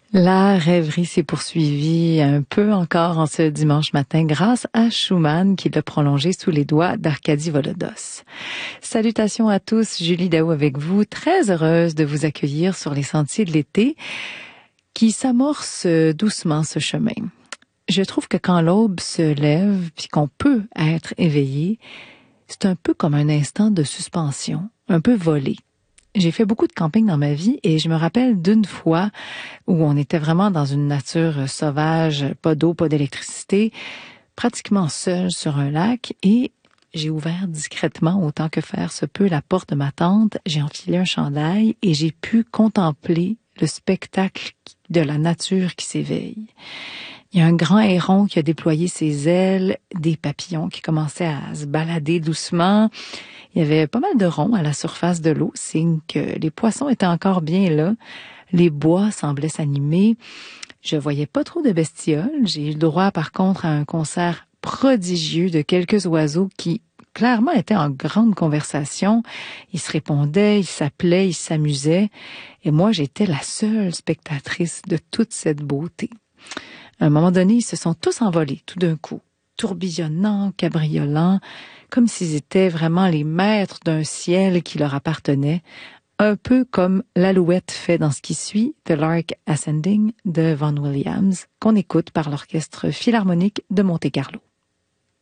La rêverie s'est poursuivie un peu encore en ce dimanche matin grâce à Schumann qui l'a prolongé sous les doigts d'Arkady Volodos. Salutations à tous, Julie Daou avec vous, très heureuse de vous accueillir sur les sentiers de l'été qui s'amorce doucement ce chemin. Je trouve que quand l'aube se lève puis qu'on peut être éveillé, c'est un peu comme un instant de suspension, un peu volé. J'ai fait beaucoup de camping dans ma vie et je me rappelle d'une fois où on était vraiment dans une nature sauvage, pas d'eau, pas d'électricité, pratiquement seul sur un lac et j'ai ouvert discrètement, autant que faire se peut, la porte de ma tente, j'ai enfilé un chandail et j'ai pu contempler le spectacle de la nature qui s'éveille. Il y a un grand héron qui a déployé ses ailes, des papillons qui commençaient à se balader doucement. Il y avait pas mal de ronds à la surface de l'eau, signe que les poissons étaient encore bien là. Les bois semblaient s'animer. Je voyais pas trop de bestioles. J'ai eu le droit, par contre, à un concert prodigieux de quelques oiseaux qui, clairement, étaient en grande conversation. Ils se répondaient, ils s'appelaient, ils s'amusaient. Et moi, j'étais la seule spectatrice de toute cette beauté. À un moment donné, ils se sont tous envolés, tout d'un coup, tourbillonnant, cabriolant, comme s'ils étaient vraiment les maîtres d'un ciel qui leur appartenait, un peu comme l'alouette fait dans ce qui suit, The Lark Ascending de Vaughan Williams, qu'on écoute par l'Orchestre Philharmonique de Monte-Carlo.